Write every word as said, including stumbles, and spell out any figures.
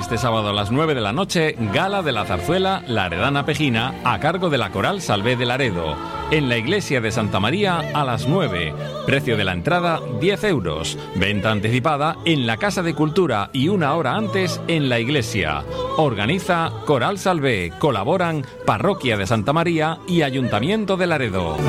Este sábado a las nueve de la noche, Gala de la Zarzuela Laredana Pejina a cargo de la Coral Salvé de Laredo. En la iglesia de Santa María a las nueve. Precio de la entrada diez euros. Venta anticipada en la Casa de Cultura y una hora antes en la iglesia. Organiza Coral Salvé. Colaboran Parroquia de Santa María y Ayuntamiento de Laredo.